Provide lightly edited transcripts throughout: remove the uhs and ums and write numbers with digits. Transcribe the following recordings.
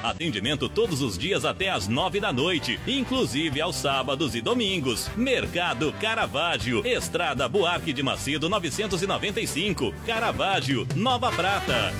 Atendimento todos os dias até às 9 da noite, inclusive aos sábados e domingos. Mercado Caravaggio, Estrada Buarque de Macedo 995, Caravaggio, Nova Prata.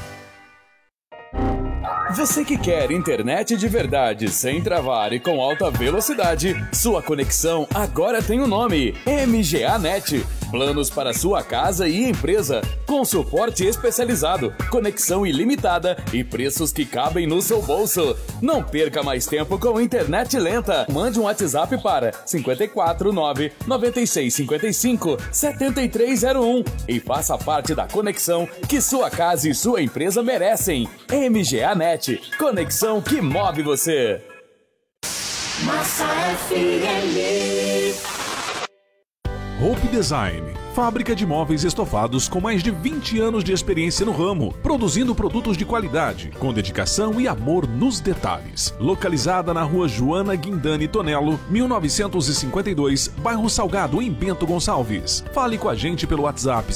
Você que quer internet de verdade, sem travar e com alta velocidade, sua conexão agora tem um nome: MGA Net. Planos para sua casa e empresa, com suporte especializado, conexão ilimitada e preços que cabem no seu bolso. Não perca mais tempo com internet lenta. Mande um WhatsApp para 549 9655 7301 e faça parte da conexão que sua casa e sua empresa merecem. MGA Net, conexão que move você. Massa FM. Hope Design, fábrica de móveis estofados com mais de 20 anos de experiência no ramo, produzindo produtos de qualidade, com dedicação e amor nos detalhes. Localizada na rua Joana Guindani Tonello, 1952, bairro Salgado, em Bento Gonçalves. Fale com a gente pelo WhatsApp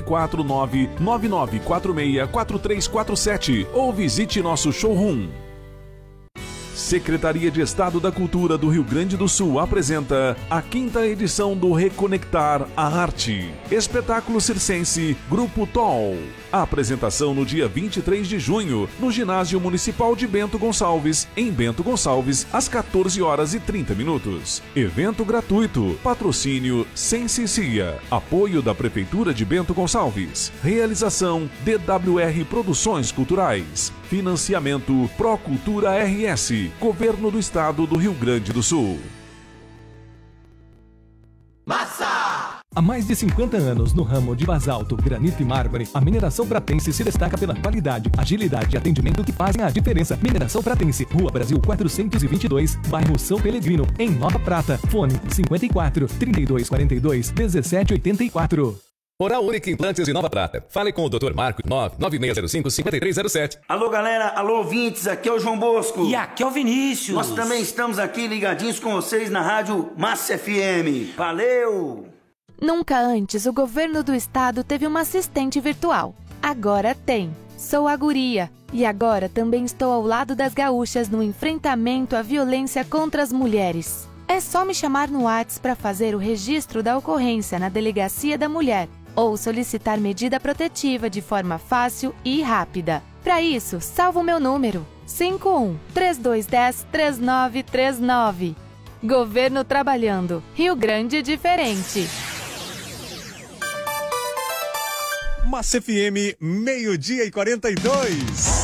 549-9946-4347 ou visite nosso showroom. Secretaria de Estado da Cultura do Rio Grande do Sul apresenta a 5ª edição do Reconectar a Arte. Espetáculo circense Grupo TOL. A apresentação no dia 23 de junho, no Ginásio Municipal de Bento Gonçalves, em Bento Gonçalves, às 14h30. Evento gratuito. Patrocínio Sensicia. Apoio da Prefeitura de Bento Gonçalves. Realização DWR Produções Culturais. Financiamento Procultura RS, Governo do Estado do Rio Grande do Sul. Massa! Há mais de 50 anos no ramo de basalto, granito e mármore, a Mineração Pratense se destaca pela qualidade, agilidade e atendimento que fazem a diferença. Mineração Pratense, Rua Brasil 422, bairro São Pelegrino, em Nova Prata. Fone 54 3242 1784. Oral Única Implantes de Nova Prata. Fale com o Dr. Marco 99605-5307. Alô, galera. Alô, ouvintes. Aqui é o João Bosco. E aqui é o Vinícius. Nós também estamos aqui ligadinhos com vocês na rádio Massa FM. Valeu! Nunca antes o governo do estado teve uma assistente virtual. Agora tem. Sou a Guria. E agora também estou ao lado das gaúchas no enfrentamento à violência contra as mulheres. É só me chamar no WhatsApp para fazer o registro da ocorrência na Delegacia da Mulher ou solicitar medida protetiva de forma fácil e rápida. Para isso, salva o meu número: 51-3210-3939. Governo trabalhando. Rio Grande diferente. Massa FM, 12:42.